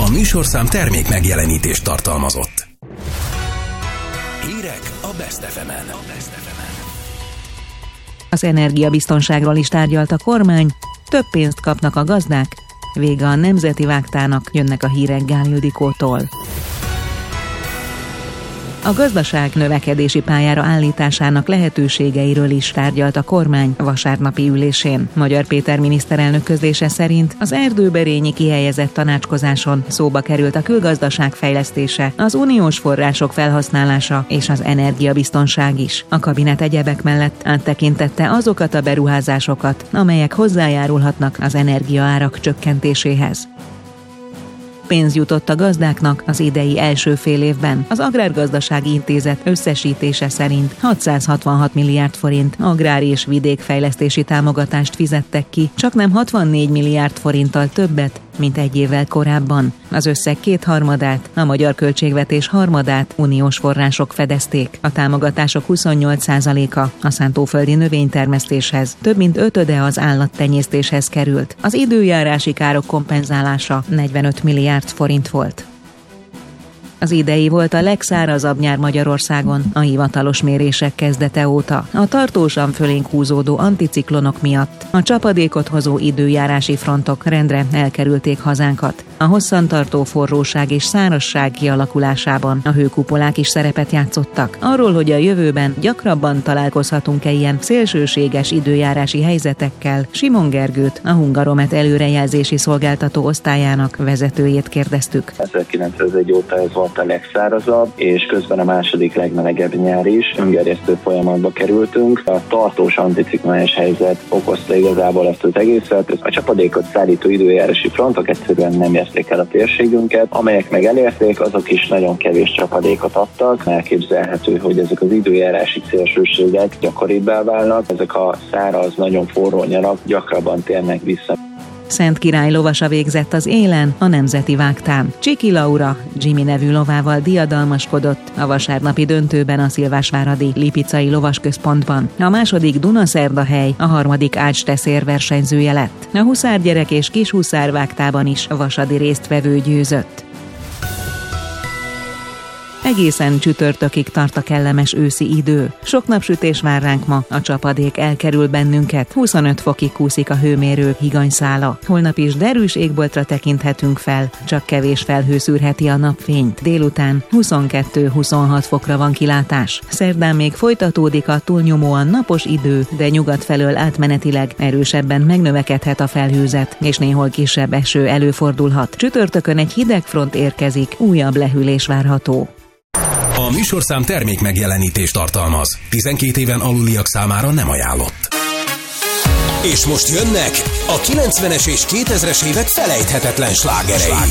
A műsorszám termék megjelenítést tartalmazott. Hírek a Best FM-en. Az energiabiztonságról is tárgyalt a kormány, több pénzt kapnak a gazdák, vége a nemzeti vágtának, jönnek a hírek Gál Ildikótól. A gazdaság növekedési pályára állításának lehetőségeiről is tárgyalt a kormány vasárnapi ülésén. Magyar Péter miniszterelnök közlése szerint az erdőberényi kihelyezett tanácskozáson szóba került a külgazdaság fejlesztése, az uniós források felhasználása és az energiabiztonság is. A kabinet egyebek mellett áttekintette azokat a beruházásokat, amelyek hozzájárulhatnak az energiaárak csökkentéséhez. Pénz jutott a gazdáknak az idei első fél évben. Az Agrárgazdasági Intézet összesítése szerint 666 milliárd forint agrár- és vidékfejlesztési támogatást fizettek ki, csaknem 64 milliárd forinttal többet, mint egy évvel korábban. Az összeg 2/3, a magyar költségvetés 1/3 uniós források fedezték. A támogatások 28%-a a szántóföldi növénytermesztéshez, több mint 1/5 az állattenyésztéshez került. Az időjárási károk kompenzálása 45 milliárd forint volt. Az idei volt a legszárazabb nyár Magyarországon a hivatalos mérések kezdete óta. A tartósan fölénk húzódó anticiklonok miatt a csapadékot hozó időjárási frontok rendre elkerülték hazánkat. A hosszantartó forróság és szárazság kialakulásában a hőkupolák is szerepet játszottak. Arról, hogy a jövőben gyakrabban találkozhatunk-e ilyen szélsőséges időjárási helyzetekkel, Simon Gergőt, a Hungaromet előrejelzési szolgáltató osztályának vezetőjét kérdeztük. 1901 óta ez volt a legszárazabb, és közben a második legmelegebb nyár is. Öngerjesztő folyamatba kerültünk. A tartós anticiklonos helyzet okozta igazából ezt az egészet. A csapadékot szállító időjárási frontok egyszerűen nem érték el a térségünket. Amelyek meg elérték, azok is nagyon kevés csapadékot adtak. Elképzelhető, hogy ezek az időjárási szélsőségek gyakoribbá válnak. Ezek a száraz, nagyon forró nyarak gyakrabban térnek vissza. Szent Király lovasa végzett az élen a nemzeti vágtán. Csiki Laura, Jimmy nevű lovával diadalmaskodott a vasárnapi döntőben a szilvásváradi Lipicai Lovasközpontban. A második Dunaszerdahely, a harmadik Ács-Teszér versenyzője lett. A huszárgyerek és kis huszár vágtában is vasadi résztvevő győzött. Egészen csütörtökig tart a kellemes őszi idő. Sok napsütés vár ránk ma, a csapadék elkerül bennünket, 25 fokig kúszik a hőmérő higanyszála. Holnap is derűs égboltra tekinthetünk fel, csak kevés felhő szűrheti a napfényt. Délután 22-26 fokra van kilátás. Szerdán még folytatódik a túlnyomóan napos idő, de nyugat felől átmenetileg erősebben megnövekedhet a felhőzet, és néhol kisebb eső előfordulhat. Csütörtökön egy hideg front érkezik, újabb lehűlés várható. A műsorszám termék megjelenítést tartalmaz. 12 éven aluliak számára nem ajánlott. És most jönnek a 90-es és 2000-es évek felejthetetlen slágerei.